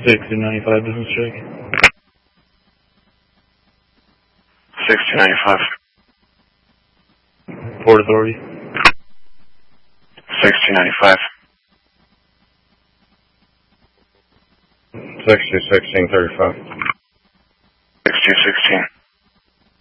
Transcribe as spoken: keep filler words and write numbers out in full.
sixty ninety-five business check. sixty ninety-five. Port Authority. sixty ninety-five. sixty sixteen thirty-five.